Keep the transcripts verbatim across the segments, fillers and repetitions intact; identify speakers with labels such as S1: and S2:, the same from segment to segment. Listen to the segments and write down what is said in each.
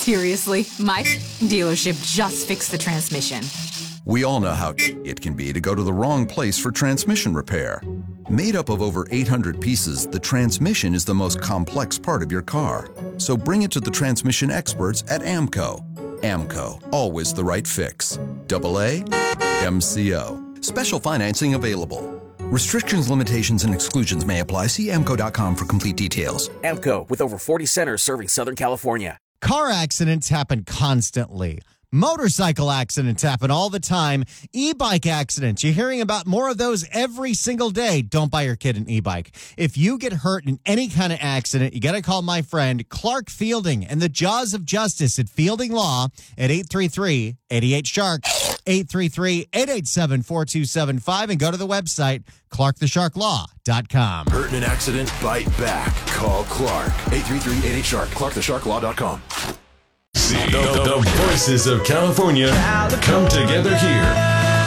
S1: Seriously, my dealership just fixed the transmission.
S2: We all know how it can be to go to the wrong place for transmission repair. Made up of over eight hundred pieces, the transmission is the most complex part of your car. So bring it to the transmission experts at AMCO. AMCO, always the right fix. Double A, M C O. Special financing available. Restrictions, limitations, and exclusions may apply. See A M C O dot com for complete details.
S3: AMCO, with over forty centers serving Southern California.
S4: Car accidents happen constantly. Motorcycle accidents happen all the time. E-bike accidents, you're hearing about more of those every single day. Don't buy your kid an e-bike. If you get hurt in any kind of accident, you got to call my friend Clark Fielding and the Jaws of Justice at Fielding Law at eight three three, eight eight, shark, eight three three, eight eight seven, four two seven five, and go to the website, clark the shark law dot com.
S5: Hurt in an accident? Bite back. Call Clark. eight three three, eight eight, shark, clark the shark law dot com.
S6: See, the, the voices of California come together here.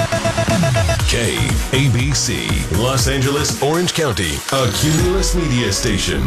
S6: K A B C, Los Angeles, Orange County, a Cumulus media station.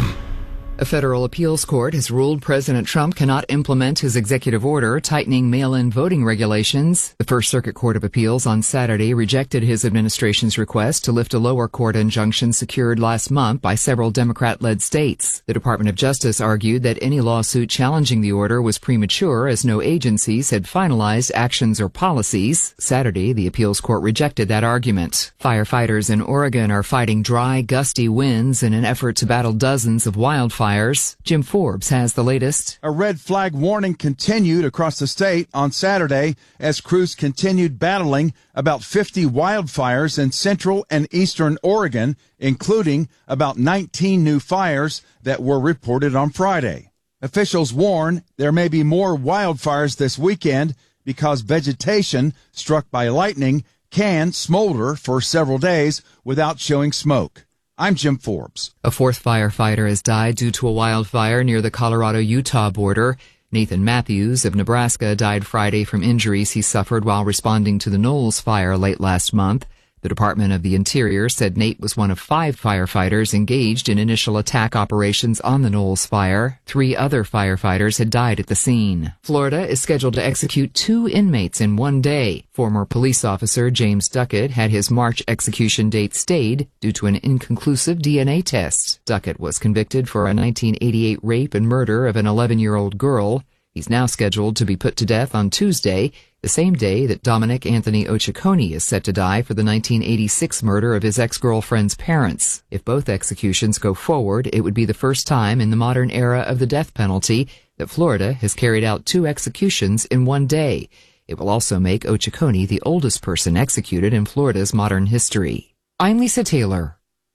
S7: A federal appeals court has ruled President Trump cannot implement his executive order tightening mail-in voting regulations. The First Circuit Court of Appeals on Saturday rejected his administration's request to lift a lower court injunction secured last month by several Democrat-led states. The Department of Justice argued that any lawsuit challenging the order was premature as no agencies had finalized actions or policies. Saturday, the appeals court rejected that argument. Firefighters in Oregon are fighting dry, gusty winds in an effort to battle dozens of wildfires. Jim Forbes has the latest.
S8: A red flag warning continued across the state on Saturday as crews continued battling about fifty wildfires in central and eastern Oregon, including about nineteen new fires that were reported on Friday. Officials warn there may be more wildfires this weekend because vegetation struck by lightning can smolder for several days without showing smoke. I'm Jim Forbes.
S7: A fourth firefighter has died due to a wildfire near the Colorado-Utah border. Nathan Matthews of Nebraska died Friday from injuries he suffered while responding to the Knowles fire late last month. The Department of the Interior said Nate was one of five firefighters engaged in initial attack operations on the Knowles fire. Three other firefighters had died at the scene. Florida is scheduled to execute two inmates in one day. Former police officer James Duckett had his March execution date stayed due to an inconclusive D N A test. Duckett was convicted for a nineteen eighty-eight rape and murder of an eleven-year-old girl. He's now scheduled to be put to death on Tuesday, the same day that Dominic Anthony Ocheconi is set to die for the nineteen eighty-six murder of his ex-girlfriend's parents. If both executions go forward, it would be the first time in the modern era of the death penalty that Florida has carried out two executions in one day. It will also make Ocheconi the oldest person executed in Florida's modern history. I'm Lisa Taylor.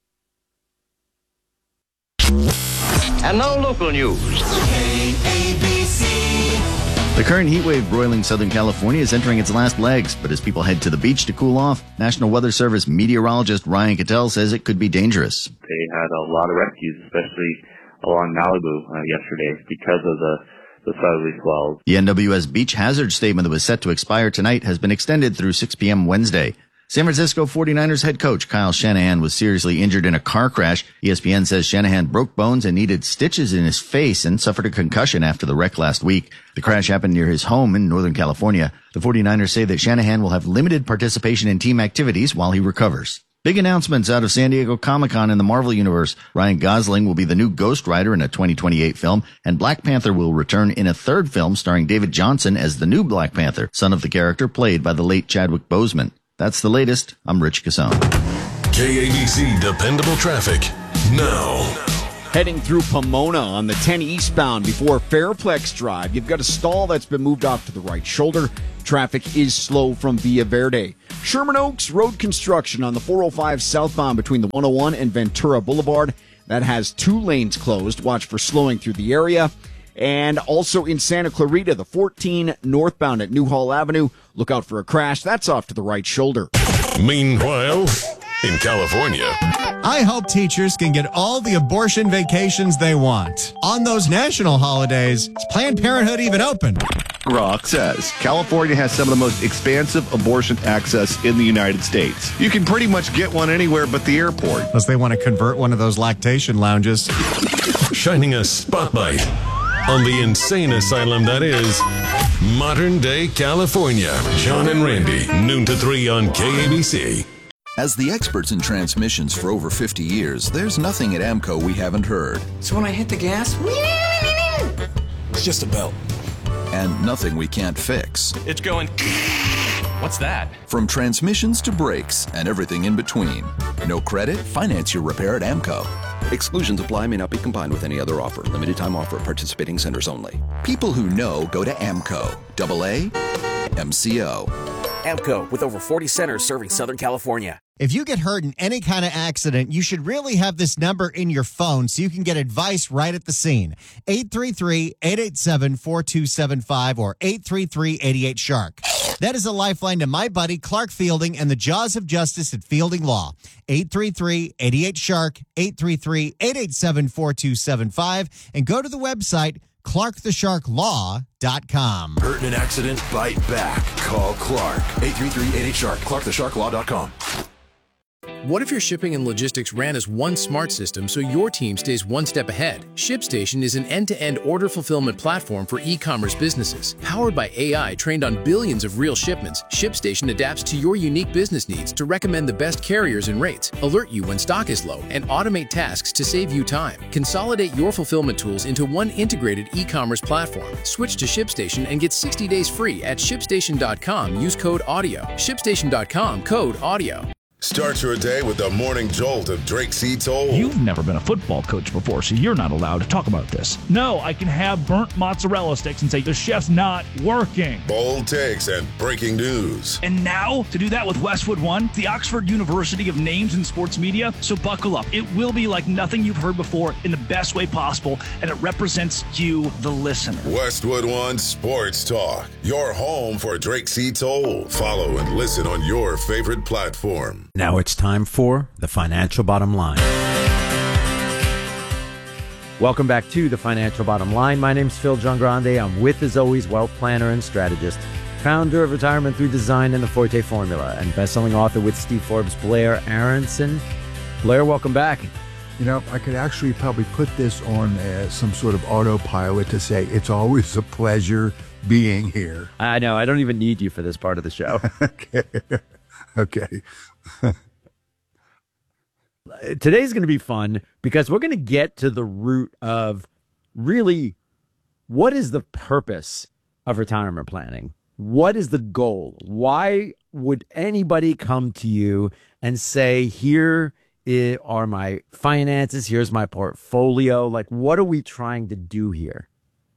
S9: And now local news.
S10: The current heat wave broiling Southern California is entering its last legs, but as people head to the beach to cool off, National Weather Service meteorologist Ryan Cattell says it could be dangerous.
S11: They had a lot of rescues, especially along Malibu uh, yesterday, because of the, the southerly swells.
S10: The N W S beach hazard statement that was set to expire tonight has been extended through six p.m. Wednesday. San Francisco forty-niners head coach Kyle Shanahan was seriously injured in a car crash. E S P N says Shanahan broke bones and needed stitches in his face and suffered a concussion after the wreck last week. The crash happened near his home in Northern California. The forty-niners say that Shanahan will have limited participation in team activities while he recovers. Big announcements out of San Diego Comic-Con in the Marvel Universe. Ryan Gosling will be the new Ghost Rider in a twenty twenty-eight film, and Black Panther will return in a third film starring David Johnson as the new Black Panther, son of the character played by the late Chadwick Boseman. That's the latest. I'm Rich Casson.
S6: K A B C Dependable Traffic now.
S12: Heading through Pomona on the ten eastbound before Fairplex Drive. You've got a stall that's been moved off to the right shoulder. Traffic is slow from Villa Verde. Sherman Oaks road construction on the four oh five southbound between the one oh one and Ventura Boulevard. That has two lanes closed. Watch for slowing through the area. And also in Santa Clarita, the fourteen northbound at Newhall Avenue. Look out for a crash. That's off to the right shoulder.
S6: Meanwhile, in California,
S4: I hope teachers can get all the abortion vacations they want. On those national holidays, is Planned Parenthood even open?
S13: Rock says California has some of the most expansive abortion access in the United States. You can pretty much get one anywhere but the airport.
S4: Unless they want to convert one of those lactation lounges.
S6: Shining a spotlight on the insane asylum that is modern day California. John and Randy, noon to three on K A B C.
S2: As the experts in transmissions for over fifty years, there's nothing at AMCO we haven't heard.
S14: So when I hit the gas,
S15: it's just a belt.
S2: And nothing we can't fix.
S15: It's going... What's that?
S2: From transmissions to brakes and everything in between. No credit? Finance your repair at AMCO.
S16: Exclusions apply, may not be combined with any other offer. Limited time offer at participating centers only.
S2: People who know go to AMCO. Double A M C O.
S3: AMCO, with over forty centers serving Southern California.
S4: If you get hurt in any kind of accident, you should really have this number in your phone so you can get advice right at the scene. eight three three, eight eight seven, four two seven five or eight three three, eight eight, shark. That is a lifeline to my buddy Clark Fielding and the Jaws of Justice at Fielding Law. eight three three, eight eight, shark, eight three three, eight eight seven, four two seven five, and go to the website clark the shark law dot com.
S5: Hurt in an accident? Bite back. Call Clark. eight three three, eight eight, shark. clark the shark law dot com.
S17: What if your shipping and logistics ran as one smart system so your team stays one step ahead? ShipStation is an end-to-end order fulfillment platform for e-commerce businesses. Powered by A I trained on billions of real shipments, ShipStation adapts to your unique business needs to recommend the best carriers and rates, alert you when stock is low, and automate tasks to save you time. Consolidate your fulfillment tools into one integrated e-commerce platform. Switch to ShipStation and get sixty days free at shipstation dot com. Use code AUDIO. shipstation dot com, code AUDIO.
S18: Start your day with the morning jolt of Drake C. Toll.
S19: You've never been a football coach before, so you're not allowed to talk about this. No, I can have burnt mozzarella sticks and say the chef's not working.
S18: Bold takes and breaking news.
S19: And now, to do that with Westwood One, the Oxford University of Names in Sports Media. So buckle up. It will be like nothing you've heard before in the best way possible, and it represents you, the listener.
S18: Westwood One Sports Talk, your home for Drake C. Toll. Follow and listen on your favorite platform.
S20: Now it's time for the Financial Bottom Line. Welcome back to the Financial Bottom Line. My name's Phil Giangrande. I'm with, as always, wealth planner and strategist, founder of Retirement Through Design and the Forte Formula, and best-selling author with Steve Forbes, Blair Aronson. Blair, welcome back.
S21: You know, I could actually probably put this on uh, some sort of autopilot to say it's always a pleasure being here.
S20: I know. I don't even need you for this part of the show.
S21: Okay. Okay.
S20: Today's going to be fun because we're going to get to the root of really what is the purpose of retirement planning? What is the goal? Why would anybody come to you and say, here are my finances, here's my portfolio? Like, what are we trying to do here?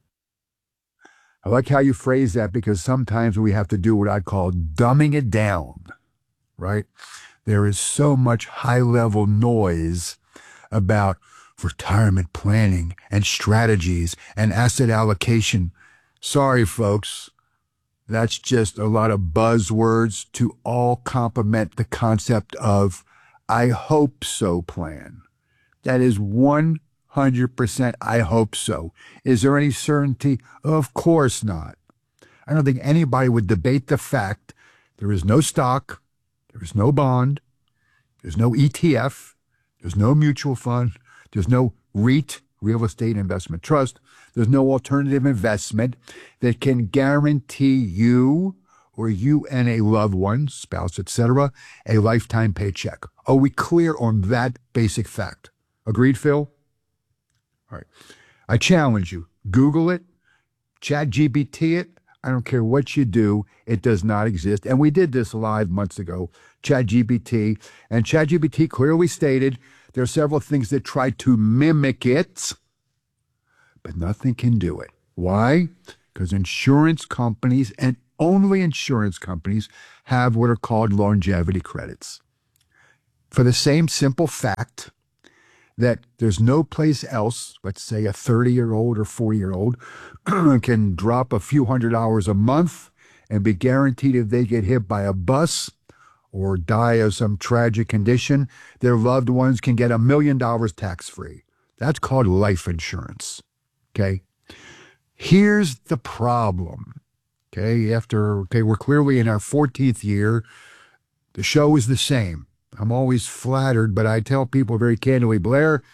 S21: I like how you phrase that, because sometimes we have to do what I call dumbing it down, right? There is so much high-level noise about retirement planning and strategies and asset allocation. Sorry, folks. That's just a lot of buzzwords to all complement the concept of I hope so plan. That is one hundred percent I hope so. Is there any certainty? Of course not. I don't think anybody would debate the fact there is no stock, there is no bond, there's no E T F, there's no mutual fund, there's no REIT, real estate investment trust, there's no alternative investment that can guarantee you or you and a loved one, spouse, et cetera, a lifetime paycheck. Are we clear on that basic fact? Agreed, Phil? All right. I challenge you. Google it, Chat G P T it. I don't care what you do. It does not exist. And we did this live months ago, Chat G P T. And Chat G P T clearly stated there are several things that try to mimic it, but nothing can do it. Why? Because insurance companies, and only insurance companies, have what are called longevity credits. For the same simple fact that there's no place else, let's say a thirty-year-old or forty-year-old, can drop a few hundred hours a month and be guaranteed if they get hit by a bus or die of some tragic condition, their loved ones can get a million dollars tax-free. That's called life insurance, okay? Here's the problem, okay? After, okay, we're clearly in our fourteenth year. The show is the same. I'm always flattered, but I tell people very candidly, Blair,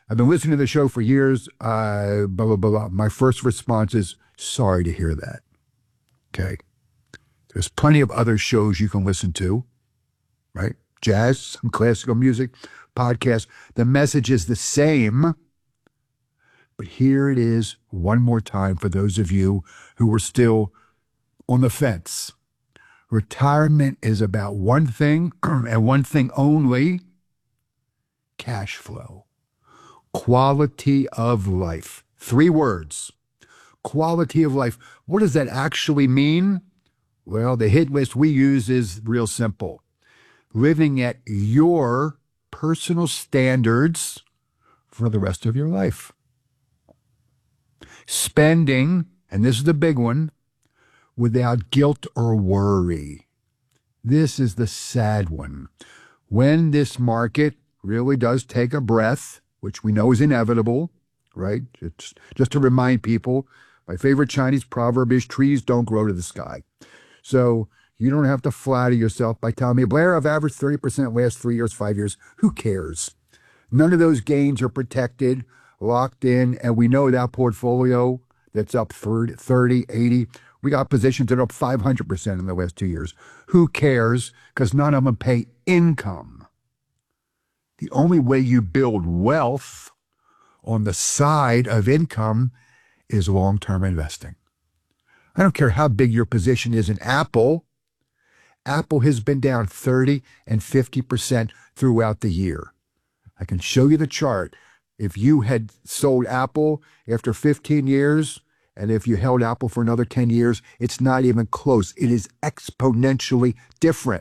S21: I've been listening to the show for years. Uh, blah, blah, blah, blah. My first response is, sorry to hear that. Okay. There's plenty of other shows you can listen to, right? Jazz, some classical music, podcasts. The message is the same. But here it is one more time for those of you who are still on the fence. Retirement is about one thing and one thing only, cash flow. Quality of life. Three words. Quality of life. What does that actually mean? Well, the hit list we use is real simple. Living at your personal standards for the rest of your life. Spending, and this is the big one, without guilt or worry. This is the sad one. When this market really does take a breath, which we know is inevitable, right? Just, just to remind people, my favorite Chinese proverb is trees don't grow to the sky. So you don't have to flatter yourself by telling me, Blair, I've averaged thirty percent last three years, five years. Who cares? None of those gains are protected, locked in, and we know that portfolio that's up thirty, eighty, we got positions that are up five hundred percent in the last two years. Who cares? Because none of them pay income. The only way you build wealth on the side of income is long-term investing. I don't care how big your position is in Apple. Apple has been down thirty and fifty percent throughout the year. I can show you the chart. If you had sold Apple after fifteen years, and if you held Apple for another ten years, it's not even close. It is exponentially different.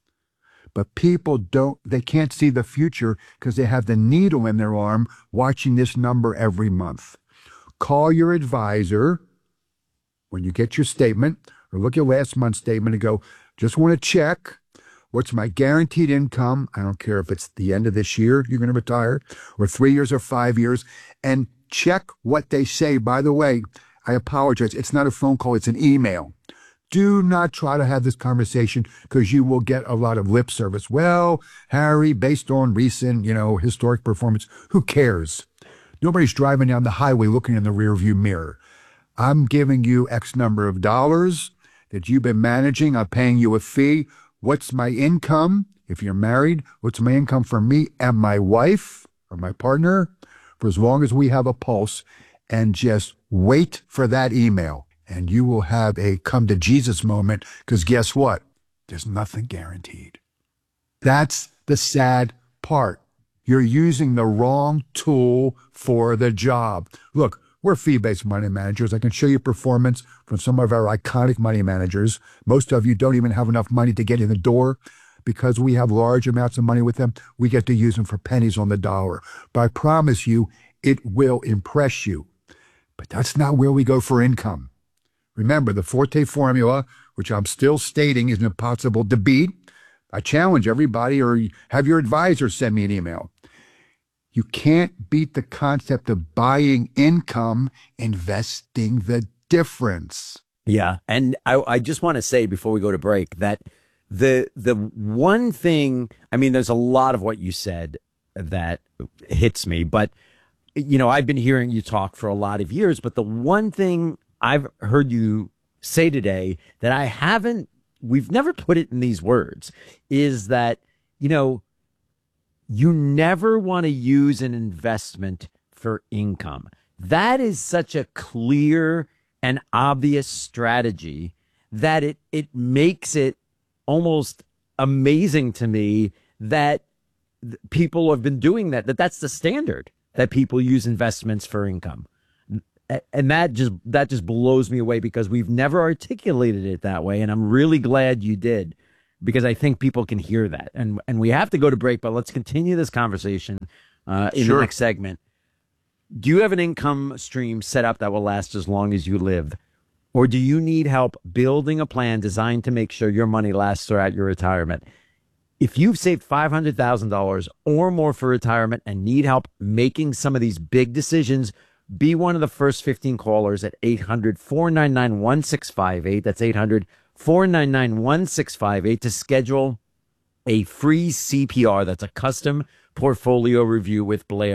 S21: But people don't, they can't see the future because they have the needle in their arm watching this number every month. Call your advisor when you get your statement, or look at your last month's statement and go, just want to check, what's my guaranteed income? I don't care if it's the end of this year you're going to retire, or three years or five years, and check what they say. By the way, I apologize. It's not a phone call. It's an email. Do not try to have this conversation because you will get a lot of lip service. Well, Harry, based on recent, you know, historic performance, who cares? Nobody's driving down the highway looking in the rearview mirror. I'm giving you X number of dollars that you've been managing. I'm paying you a fee. What's my income? If you're married, what's my income for me and my wife or my partner for as long as we have a pulse? And just wait for that email and you will have a come to Jesus moment because guess what? There's nothing guaranteed. That's the sad part. You're using the wrong tool for the job. Look, we're fee-based money managers. I can show you performance from some of our iconic money managers. Most of you don't even have enough money to get in the door. Because we have large amounts of money with them, we get to use them for pennies on the dollar. But I promise you, it will impress you. But that's not where we go for income. Remember, the Forte formula, which I'm still stating is impossible to beat. I challenge everybody, or have your advisor send me an email. You can't beat the concept of buying income, investing the difference.
S20: Yeah. And I, I just want to say before we go to break that the the one thing, I mean, there's a lot of what you said that hits me, but, you know, I've been hearing you talk for a lot of years, but the one thing I've heard you say today that I haven't, we've never put it in these words, is that, you know, you never want to use an investment for income. That is such a clear and obvious strategy that it it makes it almost amazing to me that th- people have been doing that, that that's the standard, that people use investments for income. And that just that just blows me away because we've never articulated it that way. And I'm really glad you did, because I think people can hear that. And and we have to go to break, but let's continue this conversation uh, in
S21: Sure.
S20: the next segment. Do you have an income stream set up that will last as long as you live? Or do you need help building a plan designed to make sure your money lasts throughout your retirement? If you've saved five hundred thousand dollars or more for retirement and need help making some of these big decisions, be one of the first fifteen callers at eight hundred, four nine nine, one six five eight. That's eight hundred, four nine nine, one six five eight to schedule a free C P R. That's a custom portfolio review with Blair.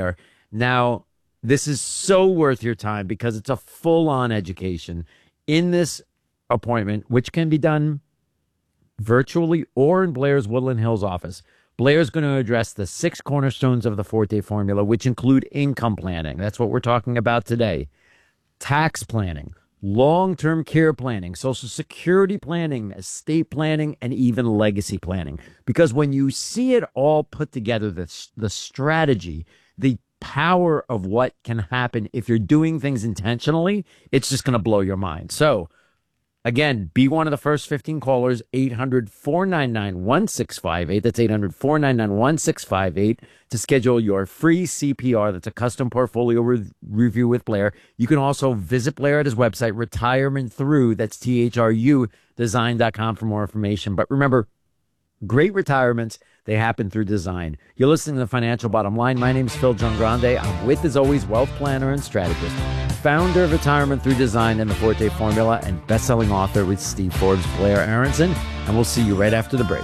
S20: Now, this is so worth your time because it's a full-on education in this appointment, which can be done virtually or in Blair's Woodland Hills office. Blair's going to address the six cornerstones of the Forte formula, which include income planning. That's what we're talking about today. Tax planning, long-term care planning, Social Security planning, estate planning, and even legacy planning. Because when you see it all put together, the, the strategy, the power of what can happen if you're doing things intentionally, it's just going to blow your mind. So, again, be one of the first fifteen callers, eight hundred, four nine nine, one six five eight. That's eight hundred, four nine nine, one six five eight to schedule your free C P R. That's a custom portfolio re- review with Blair. You can also visit Blair at his website, Retirement Through, that's T H R U, design dot com for more information. But remember, great retirements, they happen through design. You're listening to The Financial Bottom Line. My name is Phil Giangrande. I'm with, as always, wealth planner and strategist, founder of Retirement Through Design and the Forte Formula, and best-selling author with Steve Forbes, Blair Aronson. And we'll see you right after the break.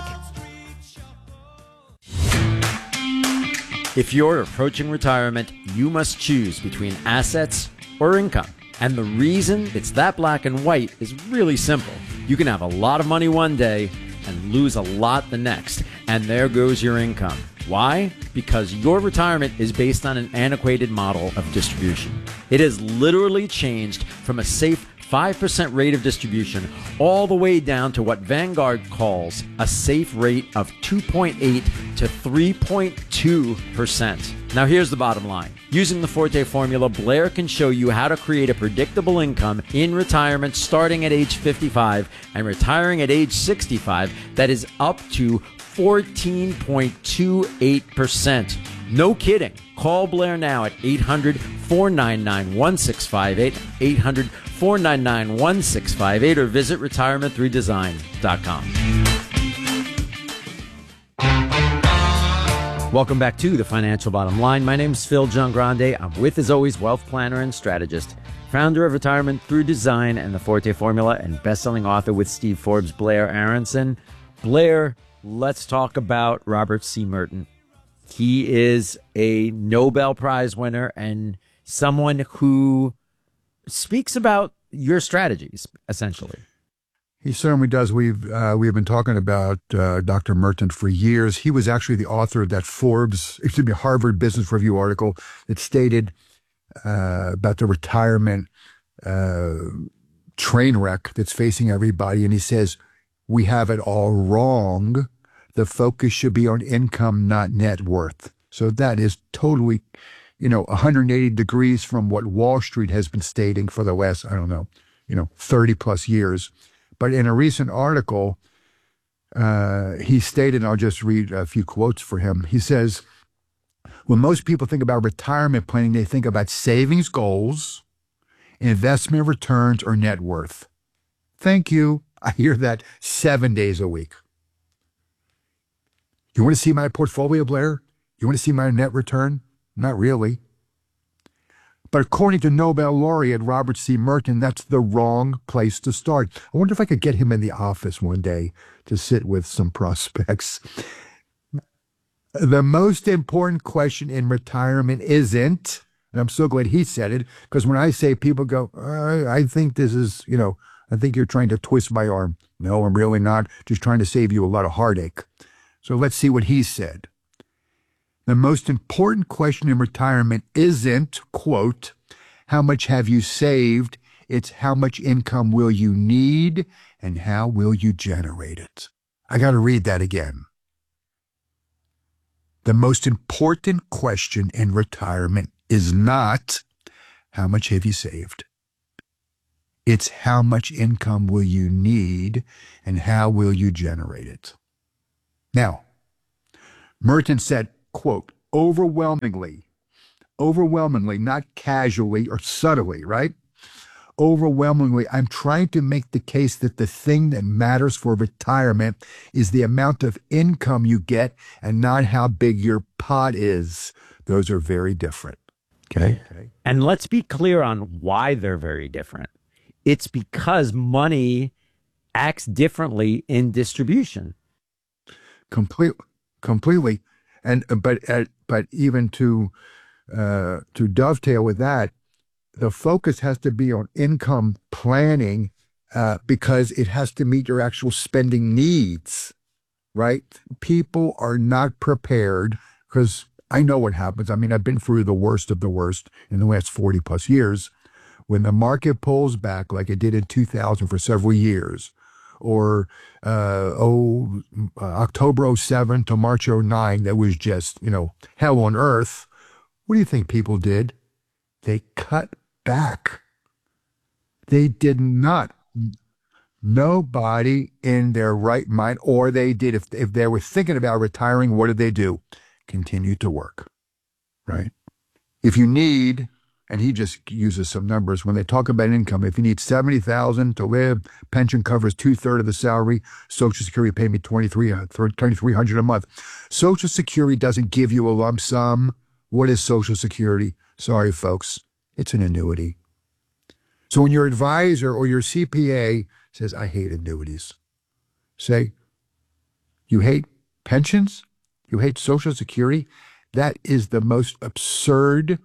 S20: If you're approaching retirement, you must choose between assets or income. And the reason it's that black and white is really simple. You can have a lot of money one day and lose a lot the next. And there goes your income. Why? Because your retirement is based on an antiquated model of distribution. It has literally changed from a safe five percent rate of distribution all the way down to what Vanguard calls a safe rate of two point eight to three point two percent. Now here's the bottom line. Using the Forte formula, Blair can show you how to create a predictable income in retirement starting at age fifty-five and retiring at age sixty-five that is up to fourteen point two eight percent. No kidding. Call Blair now at eight hundred, four nine nine, one six five eight, eight hundred, four nine nine, one six five eight, or visit retirement through design dot com. Welcome back to The Financial Bottom Line. My name is Phil Giangrande. I'm with, as always, wealth planner and strategist, founder of Retirement Through Design and the Forte Formula, and best-selling author with Steve Forbes, Blair Aronson. Blair, let's talk about Robert C. Merton. He is a Nobel Prize winner and someone who speaks about your strategies, essentially.
S21: He certainly does. We've uh, we've been talking about uh, Doctor Merton for years. He was actually the author of that Forbes, excuse me, Harvard Business Review article that stated uh, about the retirement uh, train wreck that's facing everybody. And he says, we have it all wrong. The focus should be on income, not net worth. So that is totally, you know, one hundred eighty degrees from what Wall Street has been stating for the last, I don't know, you know, thirty plus years. But in a recent article, uh, he stated, and I'll just read a few quotes for him. He says, when most people think about retirement planning, they think about savings goals, investment returns, or net worth. Thank you. I hear that seven days a week. You want to see my portfolio, Blair? You want to see my net return? Not really. But according to Nobel laureate Robert C. Merton, that's the wrong place to start. I wonder if I could get him in the office one day to sit with some prospects. The most important question in retirement isn't, and I'm so glad he said it, because when I say, people go, uh, I think this is, you know, I think you're trying to twist my arm. No, I'm really not. Just trying to save you a lot of heartache. So let's see what he said. The most important question in retirement isn't, quote, how much have you saved? It's how much income will you need and how will you generate it? I got to read that again. The most important question in retirement is not how much have you saved? It's how much income will you need and how will you generate it? Now, Merton said, quote, overwhelmingly, overwhelmingly, not casually or subtly, right? Overwhelmingly, I'm trying to make the case that the thing that matters for retirement is the amount of income you get and not how big your pot is. Those are very different. Okay. okay.
S20: And let's be clear on why they're very different. It's because money acts differently in distribution.
S21: Complete, completely. And but uh, but even to uh, to dovetail with that, the focus has to be on income planning uh, because it has to meet your actual spending needs, right? People are not prepared because I know what happens. I mean, I've been through the worst of the worst in the last forty plus years. When the market pulls back like it did in two thousand for several years, or uh, oh, uh, October oh seven to March oh nine, that was just, you know, hell on earth. What do you think people did? They cut back. They did not. Nobody in their right mind, or they did, if, if they were thinking about retiring, what did they do? Continue to work, right? If you need, and he just uses some numbers, when they talk about income, if you need seventy thousand dollars to live, pension covers two-thirds of the salary, Social Security pay me twenty-three hundred dollars a month. Social Security doesn't give you a lump sum. What is Social Security? Sorry, folks, it's an annuity. So when your advisor or your C P A says, I hate annuities, say, you hate pensions? You hate Social Security? That is the most absurd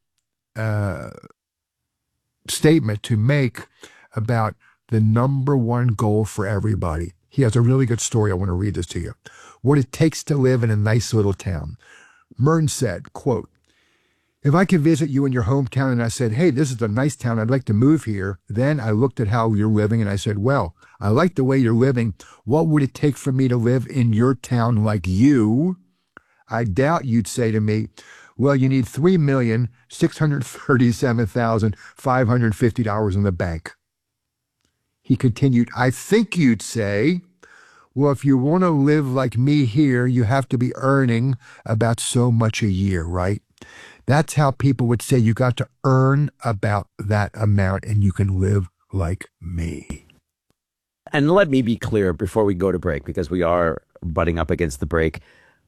S21: uh, statement to make about the number one goal for everybody. He has a really good story. I want to read this to you. What it takes to live in a nice little town. Mern said, quote, if I could visit you in your hometown and I said, hey, this is a nice town, I'd like to move here. Then I looked at how you're living and I said, well, I like the way you're living. What would it take for me to live in your town like you? I doubt you'd say to me, well, you need three million six hundred thirty-seven thousand five hundred fifty dollars in the bank. He continued, I think you'd say, well, if you want to live like me here, you have to be earning about so much a year, right? That's how people would say you got to earn about that amount and you can live like me.
S20: And let me be clear before we go to break, because we are butting up against the break.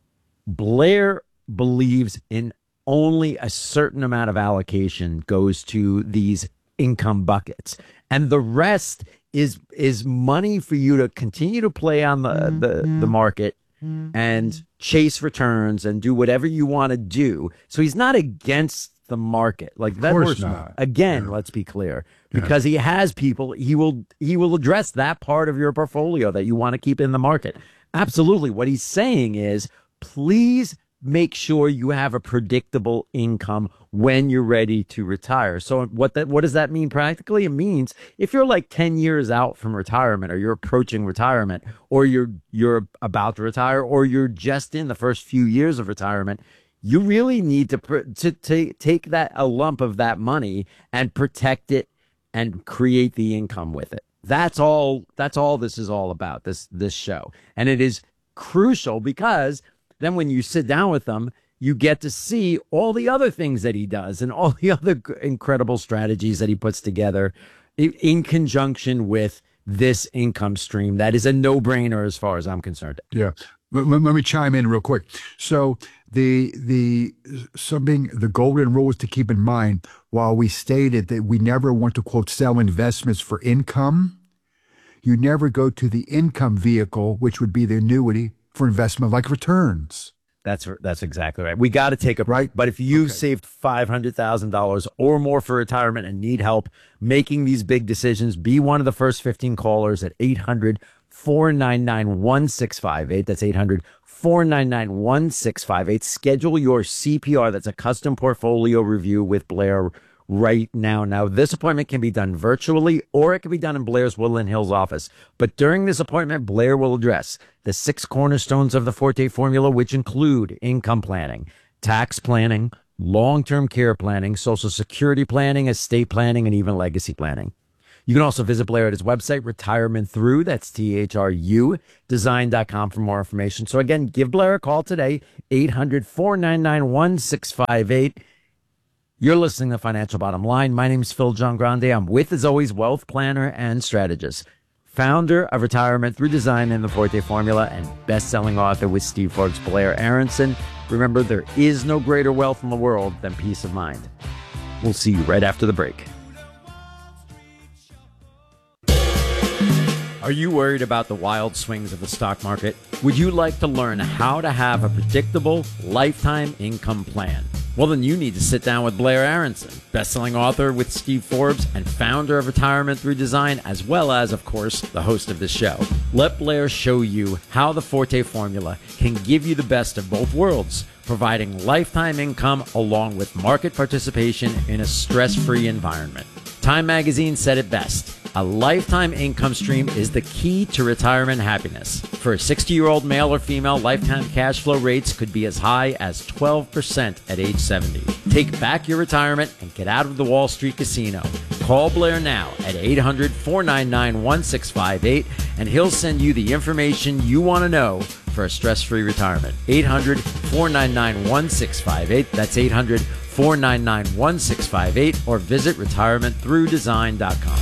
S20: Blair believes in only a certain amount of allocation goes to these income buckets, and the rest is is money for you to continue to play on the mm-hmm. the, the market mm-hmm. and chase returns and do whatever you want to do. So he's not against the market. Like that
S21: was not.
S20: Again,
S21: yeah.
S20: let's be clear. Because yeah. he has people, he will he will address that part of your portfolio that you want to keep in the market. Absolutely. What he's saying is, please make sure you have a predictable income when you're ready to retire. So what that what does that mean practically? It means if you're like ten years out from retirement, or you're approaching retirement, or you're you're about to retire, or you're just in the first few years of retirement, you really need to to, to take that a lump of that money and protect it and create the income with it. That's all that's all this is all about, this this show. And it is crucial because then when you sit down with them, you get to see all the other things that he does and all the other incredible strategies that he puts together in conjunction with this income stream. That is a no-brainer as far as I'm concerned.
S21: Yeah. Let, let me chime in real quick. So the the something the golden rule is to keep in mind, while we stated that we never want to, quote, sell investments for income, you never go to the income vehicle, which would be the annuity, for investment like returns.
S20: That's that's exactly right. We got to take a break. But if you okay. saved five hundred thousand dollars or more for retirement and need help making these big decisions, be one of the first fifteen callers at eight hundred, four nine nine, one six five eight. That's eight hundred, four nine nine, one six five eight. Schedule your C P R. That's a custom portfolio review with Blair right now. Now, this appointment can be done virtually, or it can be done in Blair's Woodland Hills office. But during this appointment, Blair will address the six cornerstones of the Forte formula, which include income planning, tax planning, long-term care planning, Social Security planning, estate planning, and even legacy planning. You can also visit Blair at his website, Retirement Through, that's T H R U, design dot com for more information. So again, give Blair a call today, eight hundred, four nine nine, one six five eight. You're listening to Financial Bottom Line. My name is Phil John Grande. I'm with, as always, wealth planner and strategist, founder of Retirement Through Design and the Forte Formula, and best-selling author with Steve Forbes, Blair Aronson. Remember, there is no greater wealth in the world than peace of mind. We'll see you right after the break. Are you worried about the wild swings of the stock market? Would you like to learn how to have a predictable lifetime income plan? Well, then you need to sit down with Blair Aronson, best-selling author with Steve Forbes and founder of Retirement Through Design, as well as, of course, the host of this show. Let Blair show you how the Forte formula can give you the best of both worlds, providing lifetime income along with market participation in a stress-free environment. Time Magazine said it best. A lifetime income stream is the key to retirement happiness. For a sixty-year-old male or female, lifetime cash flow rates could be as high as twelve percent at age seventy. Take back your retirement and get out of the Wall Street casino. Call Blair now at eight hundred, four nine nine, one six five eight and he'll send you the information you want to know for a stress-free retirement. eight hundred, four nine nine, one six five eight. That's eight hundred, four nine nine, one six five eight or visit retirement through design dot com.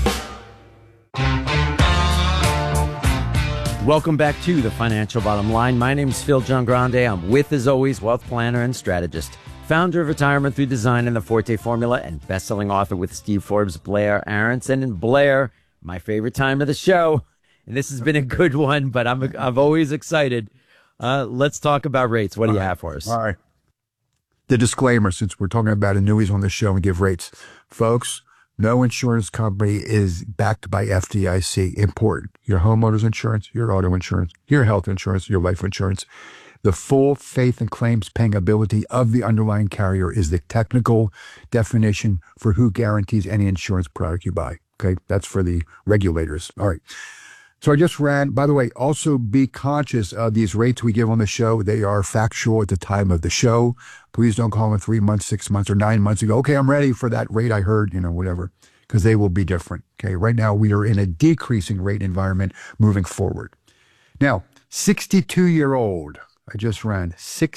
S20: Welcome back to the Financial Bottom Line. My name is Phil Giangrande. I'm with, as always, wealth planner and strategist, founder of Retirement Through Design and the Forte Formula, and best-selling author with Steve Forbes, Blair Aronson. And Blair, my favorite time of the show, and this has been a good one, but I'm I'm always excited. Uh, let's talk about rates. What do you have for us?
S21: All right. The disclaimer, since we're talking about annuities on the show and give rates. Folks, no insurance company is backed by F D I C. Important. Your homeowner's insurance, your auto insurance, your health insurance, your life insurance. The full faith and claims paying ability of the underlying carrier is the technical definition for who guarantees any insurance product you buy. Okay, that's for the regulators. All right. So I just ran, by the way, also be conscious of these rates we give on the show. They are factual at the time of the show. Please don't call in three months, six months, or nine months and go, okay, I'm ready for that rate I heard, you know, whatever, because they will be different. Okay, right now we are in a decreasing rate environment moving forward. Now, sixty-two-year-old, I just ran,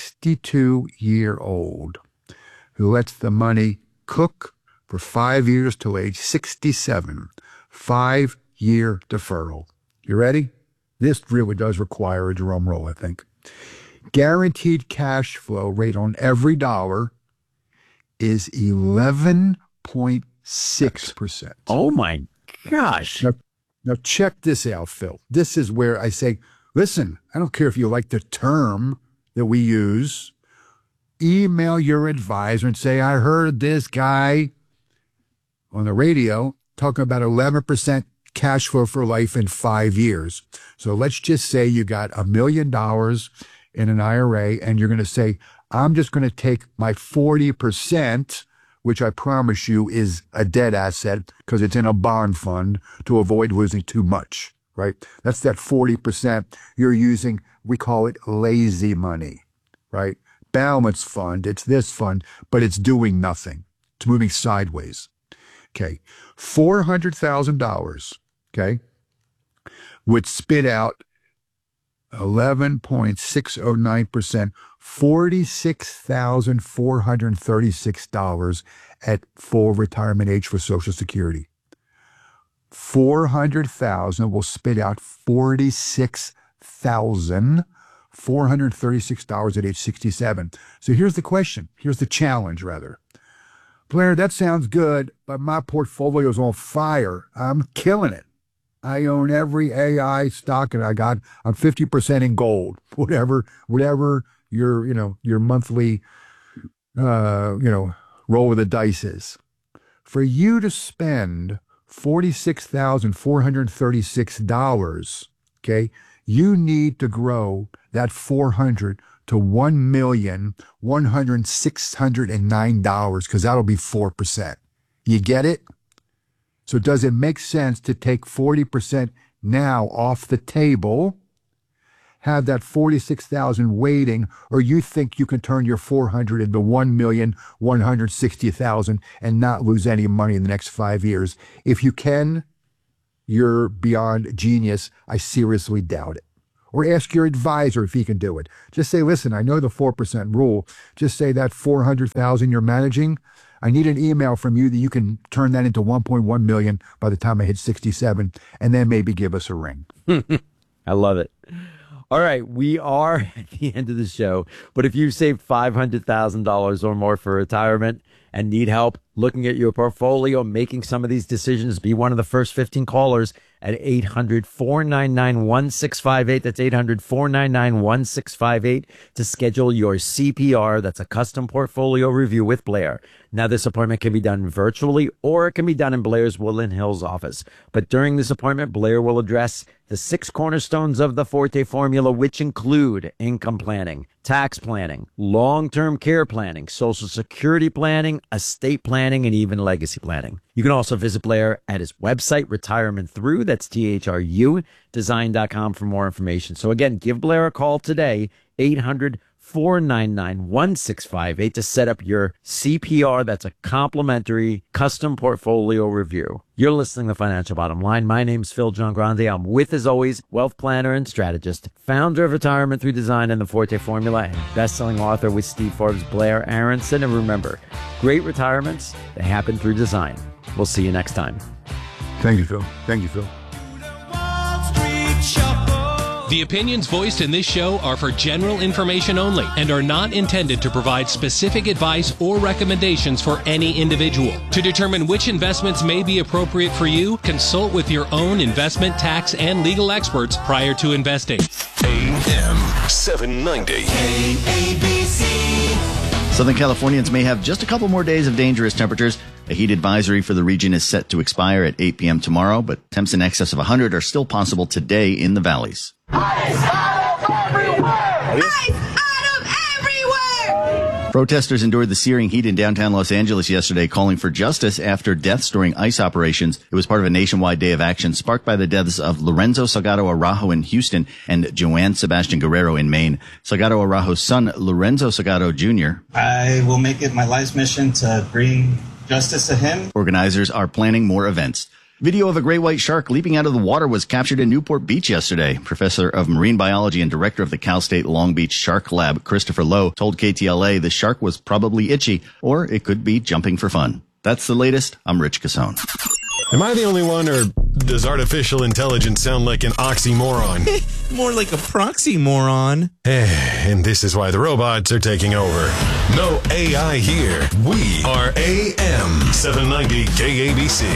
S21: sixty-two-year-old who lets the money cook for five years till age sixty-seven, five-year deferral. You ready? This really does require a drum roll, I think. Guaranteed cash flow rate on every dollar is eleven point six percent.
S20: Oh, my gosh.
S21: Now, now, check this out, Phil. This is where I say, listen, I don't care if you like the term that we use. Email your advisor and say, I heard this guy on the radio talking about eleven percent cash flow for life in five years. So let's just say you got a million dollars in an I R A and you're going to say, I'm just going to take my forty percent, which I promise you is a dead asset because it's in a bond fund to avoid losing too much, right? That's that forty percent you're using. We call it lazy money, right? Balance fund. It's this fund, but it's doing nothing. It's moving sideways. Okay. four hundred thousand dollars, okay, would spit out eleven point six oh nine percent, forty-six thousand four hundred thirty-six dollars at full retirement age for Social Security. four hundred thousand dollars will spit out forty-six thousand four hundred thirty-six dollars at age sixty-seven. So here's the question. Here's the challenge, rather. Blair, that sounds good, but my portfolio's on fire. I'm killing it. I own every A I stock and I got, I'm fifty percent in gold, whatever, whatever your, you know, your monthly, uh, you know, roll of the dice is. For you to spend forty-six thousand four hundred thirty-six dollars, okay, you need to grow that four hundred to one million one hundred six hundred nine dollars because that'll be four percent. You get it? So does it make sense to take forty percent now off the table, have that forty-six thousand waiting, or you think you can turn your four hundred into one million one hundred sixty thousand and not lose any money in the next five years? If you can, you're beyond genius. I seriously doubt it. Or ask your advisor if he can do it. Just say, listen, I know the four percent rule. Just say that four hundred thousand you're managing, I need an email from you that you can turn that into one point one million by the time I hit sixty-seven, and then maybe give us a ring.
S20: I love it. All right, we are at the end of the show, but if you've saved five hundred thousand dollars or more for retirement and need help, looking at your portfolio, making some of these decisions, be one of the first fifteen callers at eight hundred, four nine nine, one six five eight. That's eight hundred, four nine nine, one six five eight to schedule your C P R. That's a custom portfolio review with Blair. Now, this appointment can be done virtually or it can be done in Blair's Woodland Hills office. But during this appointment, Blair will address the six cornerstones of the Forte formula, which include income planning, tax planning, long-term care planning, Social Security planning, estate planning, and even legacy planning. You can also visit Blair at his website, Retirement Through, that's T H R U, design dot com for more information. So again, give Blair a call today, eight hundred, four nine nine, one six five eight to set up your C P R. That's a complimentary custom portfolio review. You're listening to Financial Bottom Line. My name's Phil John Grande. I'm with, as always, wealth planner and strategist, founder of Retirement Through Design and the Forte Formula, and best-selling author with Steve Forbes, Blair Aronson. And remember, great retirements, they happen through design. We'll see you next time.
S21: Thank you, Phil. Thank you, Phil.
S14: The opinions voiced in this show are for general information only and are not intended to provide specific advice or recommendations for any individual. To determine which investments may be appropriate for you, consult with your own investment, tax, and legal experts prior to investing.
S6: A M seven ninety.
S10: K A B C. Southern Californians may have just a couple more days of dangerous temperatures. A heat advisory for the region is set to expire at eight p.m. tomorrow, but temps in excess of one hundred are still possible today in the valleys.
S22: Ice out of everywhere! Ice out of everywhere!
S10: Protesters endured the searing heat in downtown Los Angeles yesterday, calling for justice after deaths during ice operations. It was part of a nationwide day of action sparked by the deaths of Lorenzo Salgado Araujo in Houston and Joanne Sebastian Guerrero in Maine. Salgado Araujo's son, Lorenzo Salgado Junior
S23: I will make it my life's mission to bring justice to him.
S10: Organizers are planning more events. Video of a gray white shark leaping out of the water was captured in Newport Beach yesterday. Professor of Marine Biology and director of the Cal State Long Beach Shark Lab, Christopher Lowe, told K T L A the shark was probably itchy, or it could be jumping for fun. That's the latest. I'm Rich Casone.
S6: Am I the only one, or does artificial intelligence sound like an oxymoron?
S24: More like a proxy moron.
S6: And this is why the robots are taking over. No A I here. We are A M seven ninety K A B C.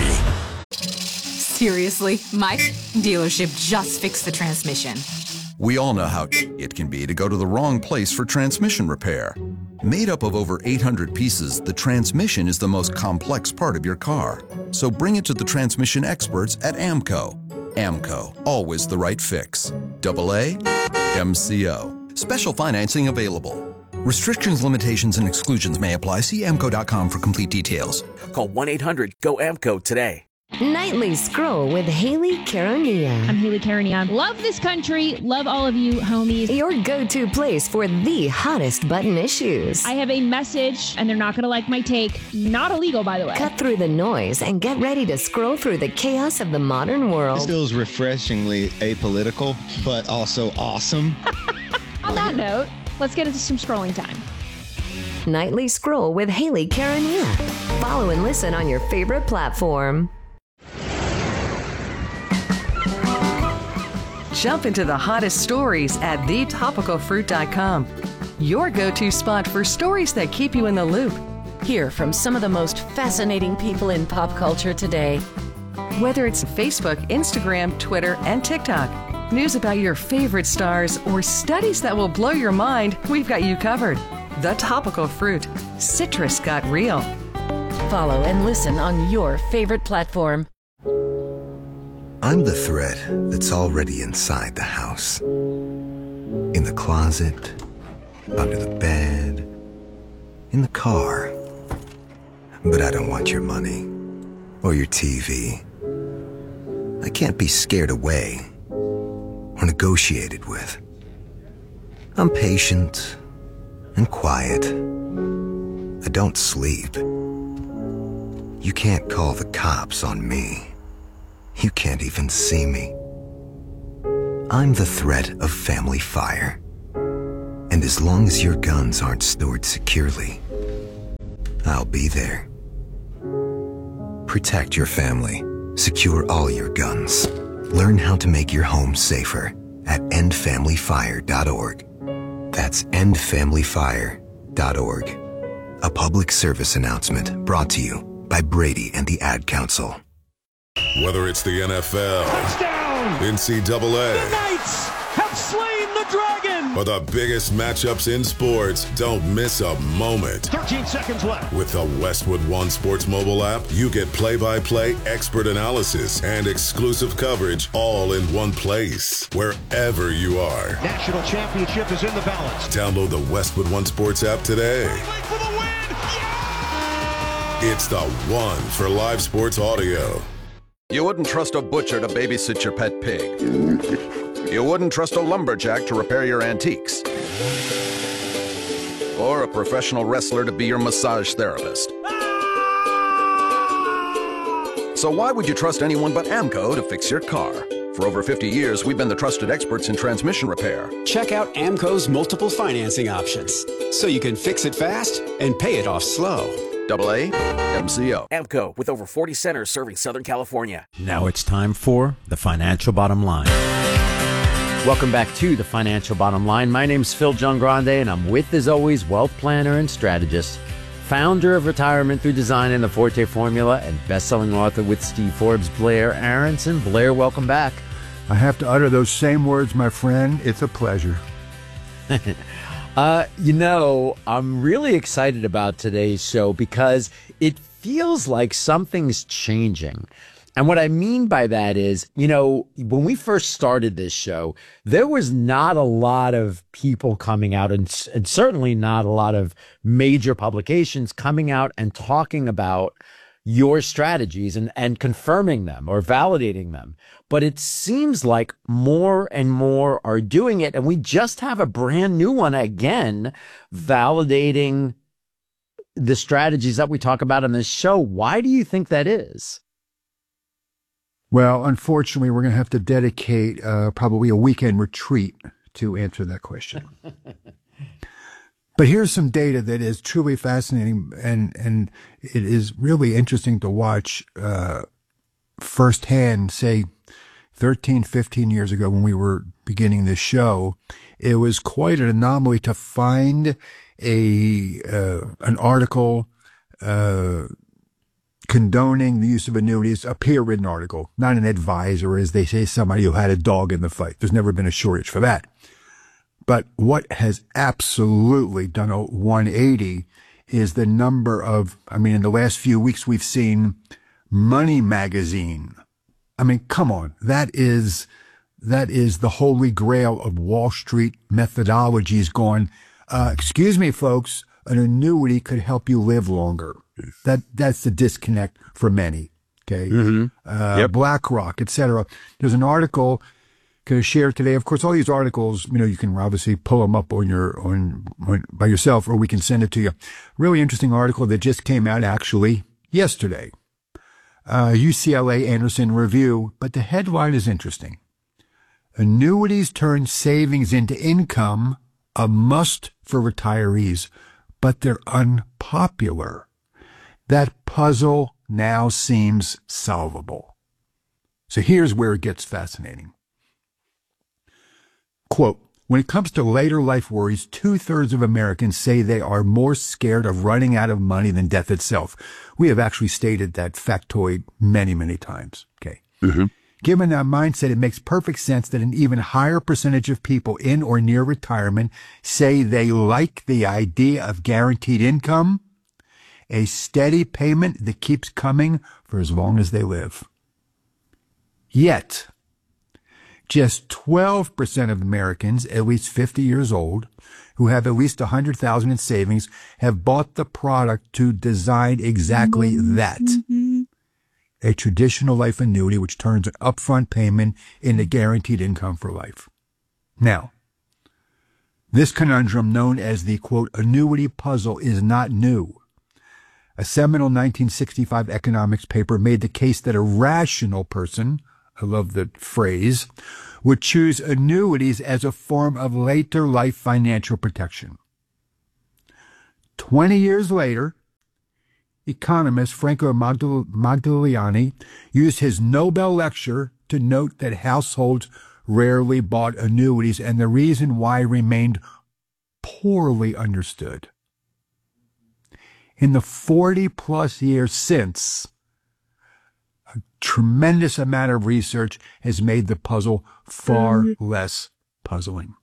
S1: Seriously, my dealership just fixed the transmission.
S2: We all know how it can be to go to the wrong place for transmission repair. Made up of over eight hundred pieces, the transmission is the most complex part of your car. So bring it to the transmission experts at AMCO. AMCO, always the right fix. Double A, M C O. Special financing available. Restrictions, limitations, and exclusions may apply. See amco dot com for complete details.
S3: Call one eight hundred G O A M C O today.
S25: Nightly Scroll with Haley Caronia.
S26: I'm Haley Caronia. Love this country. Love all of you, homies.
S25: Your go-to place for the hottest button issues.
S26: I have a message, and they're not going to like my take. Not illegal, by the way.
S25: Cut through the noise and get ready to scroll through the chaos of the modern world.
S27: This feels refreshingly apolitical, but also awesome.
S26: On that note, let's get into some scrolling time.
S25: Nightly Scroll with Haley Caronia. Follow and listen on your favorite platform.
S28: Jump into the hottest stories at the topical fruit dot com. Your go-to spot for stories that keep you in the loop. Hear from some of the most fascinating people in pop culture today. Whether it's Facebook, Instagram, Twitter, and TikTok, news about your favorite stars, or studies that will blow your mind, we've got you covered. The Topical Fruit. Citrus got real. Follow and listen on your favorite platform.
S29: I'm the thread that's already inside the house. In the closet, under the bed, in the car. But I don't want your money or your T V. I can't be scared away or negotiated with. I'm patient and quiet. I don't sleep. You can't call the cops on me. You can't even see me. I'm the threat of family fire. And as long as your guns aren't stored securely, I'll be there. Protect your family. Secure all your guns. Learn how to make your home safer at end family fire dot org. That's end family fire dot org. A public service announcement brought to you by Brady and the Ad Council.
S18: Whether it's the N F L,
S22: Touchdown!
S18: N C double A,
S22: The Knights have slain the dragon!
S18: or the biggest matchups in sports, don't miss a moment.
S22: thirteen seconds left.
S18: With the Westwood One Sports mobile app, you get play-by-play expert analysis and exclusive coverage all in one place, wherever you are.
S22: National championship is in the balance.
S18: Download the Westwood One Sports app today.
S22: For the win!
S18: It's the one for live sports audio.
S2: You wouldn't trust a butcher to babysit your pet pig. You wouldn't trust a lumberjack to repair your antiques. Or a professional wrestler to be your massage therapist. So why would you trust anyone but AMCO to fix your car? For over fifty years, we've been the trusted experts in transmission repair.
S4: Check out AMCO's multiple financing options, so you can fix it fast and pay it off slow.
S2: Double A, M C O.
S3: AMCO, with over forty centers serving Southern California.
S20: Now it's time for the Financial Bottom Line. Welcome back to the Financial Bottom Line. My name's Phil Giangrande, and I'm with, as always, wealth planner and strategist, founder of Retirement Through Design and the Forte Formula, and best-selling author with Steve Forbes, Blair Aronson. Blair, welcome back.
S21: I have to utter those same words, my friend. It's a pleasure.
S20: Uh, you know, I'm really excited about today's show because it feels like something's changing. And what I mean by that is, you know, when we first started this show, there was not a lot of people coming out and, and certainly not a lot of major publications coming out and talking about your strategies and, and confirming them or validating them. But it seems like more and more are doing it. And we just have a brand new one again, validating the strategies that we talk about on this show. Why do you think that is?
S21: Well, unfortunately, we're going to have to dedicate uh, probably a weekend retreat to answer that question. But here's some data that is truly fascinating, and, and it is really interesting to watch uh, firsthand, say, thirteen, fifteen years ago when we were beginning this show. It was quite an anomaly to find a uh, an article uh, condoning the use of annuities, a peer-written article, not an advisor, as they say, somebody who had a dog in the fight. There's never been a shortage for that. But what has absolutely done a one eighty is the number of, I mean, in the last few weeks, we've seen Money Magazine. I mean, come on. That is, that is the holy grail of Wall Street methodologies going, uh, excuse me, folks, an annuity could help you live longer. That, that's the disconnect for many. Okay.
S20: Mm-hmm.
S21: Uh,
S20: yep.
S21: BlackRock, et cetera. There's an article going to share today. Of course, all these articles, you know, you can obviously pull them up on your, on, on, by yourself, or we can send it to you. Really interesting article that just came out actually yesterday. Uh, U C L A Anderson Review, but the headline is interesting. Annuities turn savings into income, a must for retirees, but they're unpopular. That puzzle now seems solvable. So here's where it gets fascinating. Quote, when it comes to later life worries, two-thirds of Americans say they are more scared of running out of money than death itself. We have actually stated that factoid many, many times. Okay.
S22: Mm-hmm.
S21: Given that mindset, it makes perfect sense that an even higher percentage of people in or near retirement say they like the idea of guaranteed income, a steady payment that keeps coming for as long as they live. Yet, just twelve percent of Americans, at least fifty years old, who have at least one hundred thousand dollars in savings, have bought the product to design exactly that.
S22: Mm-hmm.
S21: A traditional life annuity which turns an upfront payment into guaranteed income for life. Now, this conundrum known as the, quote, annuity puzzle is not new. A seminal nineteen sixty-five economics paper made the case that a rational person, I love the phrase, would choose annuities as a form of later life financial protection. Twenty years later, economist Franco Magdaleniani used his Nobel lecture to note that households rarely bought annuities, and the reason why remained poorly understood. In the forty plus years since, a tremendous amount of research has made the puzzle far less puzzling.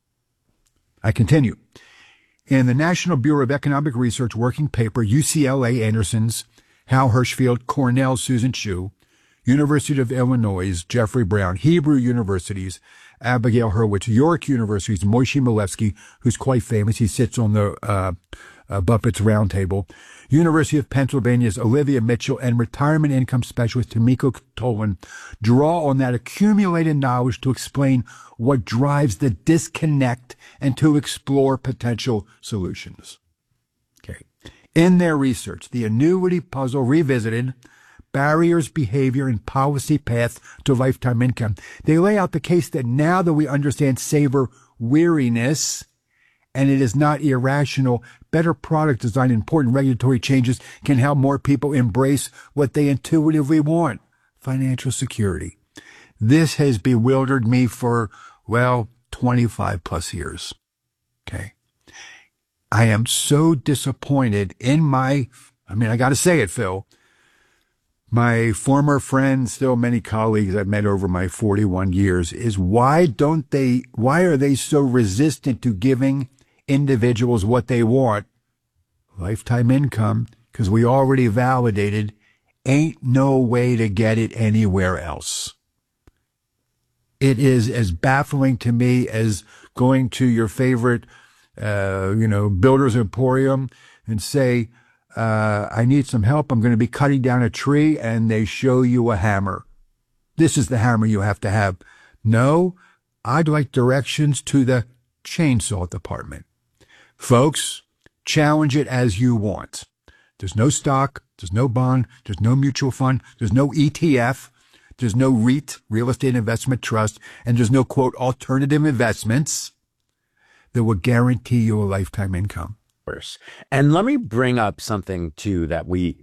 S21: I continue. In the National Bureau of Economic Research working paper, U C L A Anderson's Hal Hirschfield, Cornell Susan Chu, University of Illinois' Jeffrey Brown, Hebrew University's Abigail Hurwitz, York University's Moishe Milevsky, who's quite famous. He sits on the uh, uh, Buffett's Roundtable. University of Pennsylvania's Olivia Mitchell and retirement income specialist Tomiko Tolan draw on that accumulated knowledge to explain what drives the disconnect and to explore potential solutions. Okay. In their research, the Annuity Puzzle Revisited, Barriers, Behavior, and Policy Path to Lifetime Income. They lay out the case that now that we understand saver weariness, and it is not irrational, better product design and important regulatory changes can help more people embrace what they intuitively want, financial security. This has bewildered me for, well, twenty-five plus years. Okay. I am so disappointed in my, I mean, I got to say it, Phil. My former friends, still many colleagues I've met over my forty-one years, is why don't they, why are they so resistant to giving individuals what they want? Lifetime income, because we already validated, ain't no way to get it anywhere else. It is as baffling to me as going to your favorite, uh, you know, Builder's Emporium and say, Uh, I need some help. I'm going to be cutting down a tree, and they show you a hammer. This is the hammer you have to have. No, I'd like directions to the chainsaw department. Folks, challenge it as you want. There's no stock. There's no bond. There's no mutual fund. There's no E T F. There's no REIT, Real Estate Investment Trust, and there's no, quote, alternative investments that will guarantee you a lifetime income.
S20: And let me bring up something too that we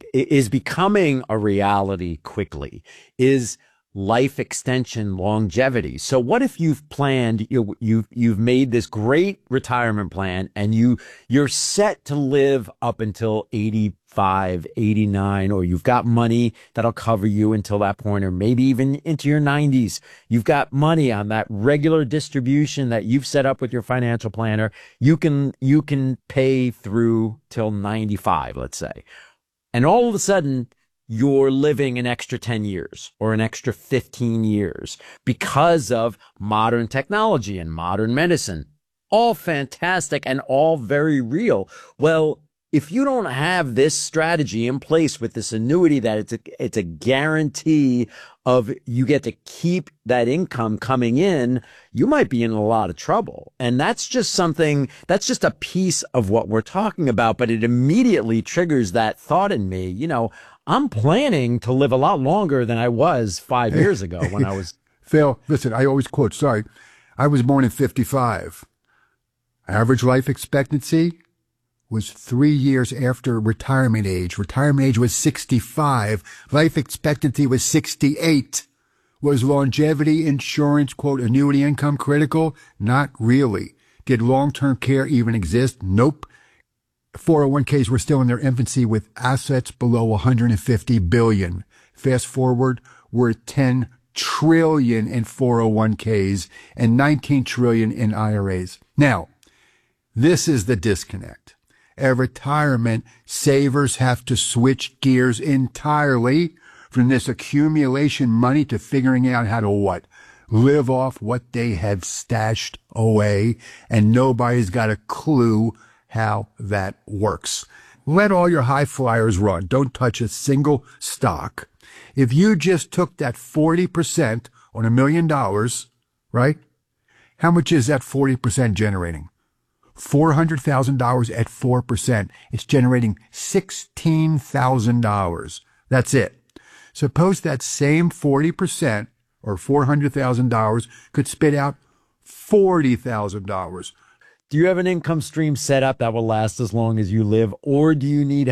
S20: is becoming a reality quickly is life extension longevity. So what if you've planned, you you've you've made this great retirement plan and you you're set to live up until eighty-five, eighty-nine, or you've got money that'll cover you until that point, or maybe even into your nineties. You've got money on that regular distribution that you've set up with your financial planner. You can you can pay through till ninety-five, let's say. And all of a sudden, you're living an extra ten years or an extra fifteen years because of modern technology and modern medicine. All fantastic and all very real. Well, if you don't have this strategy in place with this annuity that it's a, it's a guarantee of you get to keep that income coming in, you might be in a lot of trouble. And that's just something, that's just a piece of what we're talking about, but it immediately triggers that thought in me, you know, I'm planning to live a lot longer than I was five years ago when I was.
S21: Phil, listen, I always quote, sorry, I was born in fifty-five. Average life expectancy was three years after retirement age. Retirement age was sixty-five. Life expectancy was sixty-eight. Was longevity insurance, quote, annuity income critical? Not really. Did long-term care even exist? Nope. four oh one k's were still in their infancy with assets below one hundred fifty billion. Fast forward, we're at ten trillion in four oh one k's and nineteen trillion in I R As. Now, this is the disconnect. At retirement, savers have to switch gears entirely from this accumulation money to figuring out how to what? Live off what they have stashed away, and nobody's got a clue how that works. Let all your high flyers run. Don't touch a single stock. If you just took that forty percent on a million dollars, right? How much is that forty percent generating? four hundred thousand dollars at four percent. It's generating sixteen thousand dollars. That's it. Suppose that same forty percent or four hundred thousand dollars could spit out forty thousand dollars.
S20: Do you have an income stream set up that will last as long as you live, or do you need